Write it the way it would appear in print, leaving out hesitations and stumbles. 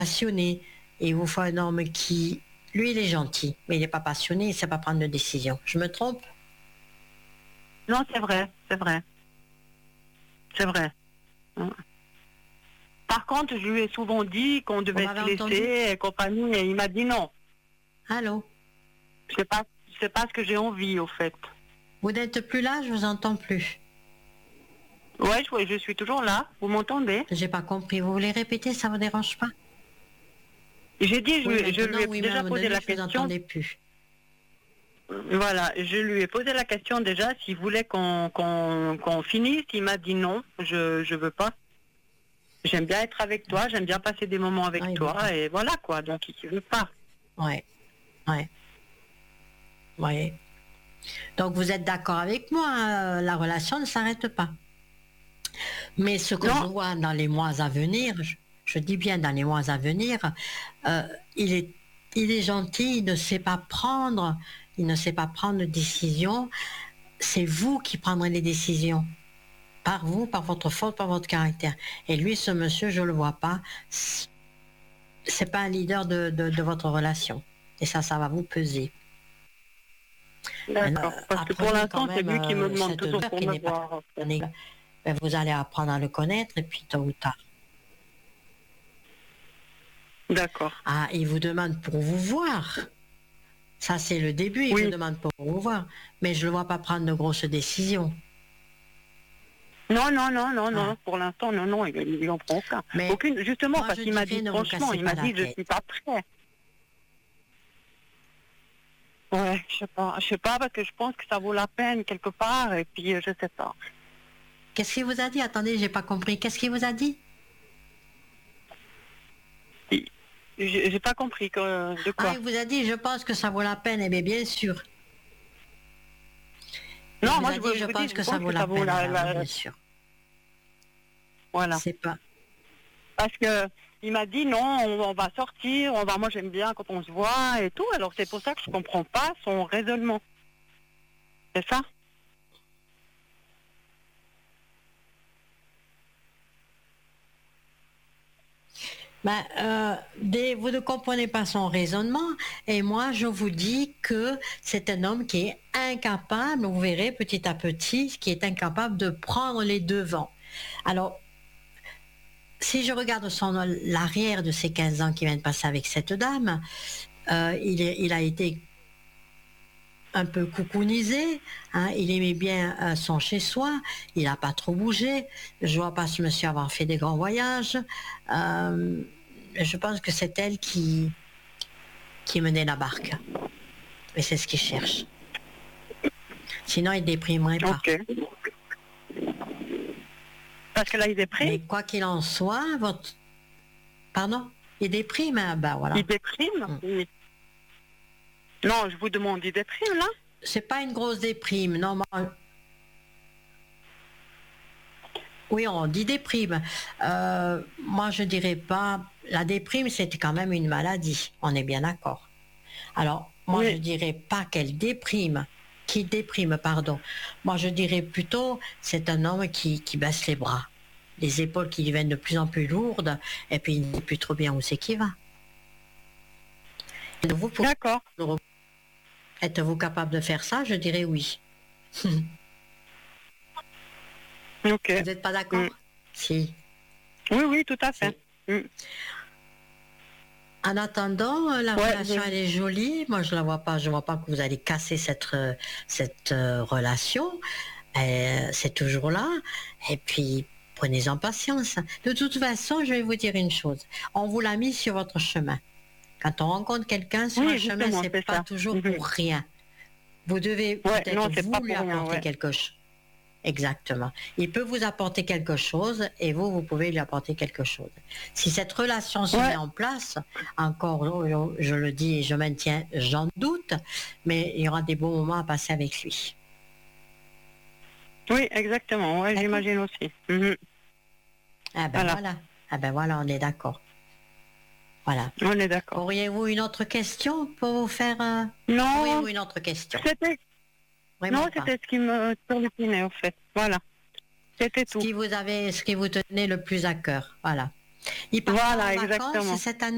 passionné. Et il vous faut un homme qui, lui, il est gentil, mais il n'est pas passionné, il ne sait pas prendre de décision. Je me trompe? Non, c'est vrai, c'est vrai. C'est vrai. Par contre, je lui ai souvent dit qu'on Vous devait se m'avez entendu? laisser et compagnie, et il m'a dit non. Allô? C'est pas ce que j'ai envie, au fait. Vous n'êtes plus là, je vous entends plus. Ouais, je suis toujours là. Vous m'entendez? J'ai pas compris. Vous voulez répéter, ça vous dérange pas? J'ai dit, Oui, je lui maintenant, ai oui, mais à un déjà moment posé donné, la je vous question. entendais plus. Voilà, je lui ai posé la question déjà s'il voulait qu'on finisse. Il m'a dit non, je veux pas. J'aime bien être avec toi, j'aime bien passer des moments avec Non, il veut toi, pas. et voilà quoi. Donc il veut pas. Ouais, ouais, ouais. Donc vous êtes d'accord avec moi, hein, la relation ne s'arrête pas. Mais ce que je Non, vois dans les mois à venir, je dis bien dans les mois à venir, euh, il est, il est gentil, il ne sait pas prendre, il ne sait pas prendre de décision. C'est vous qui prendrez les décisions. Par vous, par votre faute, par votre caractère. Et lui, ce monsieur, je le vois pas. C'est pas un leader de votre relation. Et ça va vous peser. Maintenant, d'accord. Parce que pour apprenez quand l'instant, c'est même lui qui me demande cette toujours douleur pour qui me n'est pas voir. En fait. négative. Ben, vous allez apprendre à le connaître et puis tôt ou tard. D'accord. Ah, il vous demande pour vous voir. Ça, c'est le début, il vous Oui. demande pour vous voir. Mais je ne le vois pas prendre de grosses décisions. Non, non, non, non, Ah. non. Pour l'instant, non, non, il en prend aucun. Mais Aucune, justement, moi, parce je qu'il m'a dirais, dit ne vous franchement, cassez il pas m'a la dit je tête. suis pas prêt. Ouais, je sais pas, parce que je pense que ça vaut la peine quelque part, et puis je sais pas. Qu'est-ce qu'il vous a dit? Attendez, j'ai pas compris. Qu'est-ce qu'il vous a dit? J'ai pas compris de Ah, quoi. il vous a dit, je pense que ça vaut la peine. Eh bien, bien sûr. Il Non, vous moi a dit, je vous dis, pense je que ça pense vaut que la ça vaut peine. Ah ben oui, bien sûr. Voilà. C'est pas. Parce que il m'a dit non, on va sortir, moi j'aime bien quand on se voit et tout. Alors c'est pour ça que je comprends pas son raisonnement. C'est ça? Ben, vous ne comprenez pas son raisonnement et moi je vous dis que c'est un homme qui est incapable, vous verrez petit à petit, qui est incapable de prendre les devants. Alors, si je regarde l'arrière de ces 15 ans qu'il vient de passer avec cette dame, il a été un peu coucounisé, hein, il aimait bien son chez-soi, il n'a pas trop bougé, je vois pas ce monsieur avoir fait des grands voyages. Euh, je pense que c'est elle qui menait la barque. Et c'est ce qu'il cherche. Sinon, il ne déprimerait pas. Ok. Parce que là il déprime. Mais quoi qu'il en soit, Pardon? Il déprime, hein? Ben Il voilà. déprime? Oui. Non, je vous demande, il déprime là? C'est pas une grosse déprime, non. Oui, on dit déprime. Moi, je dirais pas. La déprime, c'est quand même une maladie. On est bien d'accord. Alors, moi, je Oui. dirais pas qu'elle déprime, qui déprime, pardon. Moi, je dirais plutôt, c'est un homme qui baisse les bras, les épaules qui deviennent de plus en plus lourdes, et puis il ne sait plus trop bien où c'est qu'il va. D'accord. Êtes-vous capable de faire ça? Je dirais oui. Ok. Vous n'êtes pas d'accord? Si. Oui, oui, tout à Si. fait. Mm. En attendant, la Ouais, relation, elle est jolie. Moi, je la vois pas. Je vois pas que vous allez casser cette relation. C'est toujours là. Et puis, prenez-en patience. De toute façon, je vais vous dire une chose. On vous l'a mis sur votre chemin. Quand on rencontre quelqu'un sur un oui, chemin, justement, c'est c'est pas ça. toujours Mhm. pour rien. Vous devez Ouais, peut-être non, c'est pas vous lui pour rien, apporter ouais. quelque chose. Exactement. Il peut vous apporter quelque chose et vous pouvez lui apporter quelque chose. Si cette relation se met Ouais. en place, encore, je le dis et je maintiens, j'en doute, mais il y aura des bons moments à passer avec lui. Oui, exactement, ouais, D'accord? j'imagine aussi. Mhm. Ah ben Voilà, voilà. Ah ben voilà, on est d'accord. Voilà. on est d'accord. Auriez-vous une autre question pour vous faire... Non, Auriez-vous une autre question? c'était Vraiment non, pas. c'était ce qui me turlupinait, en fait. Voilà, c'était tout. Ce qui vous tenait le plus à cœur. Voilà. Il part pas en Voilà, vacances exactement. cette année?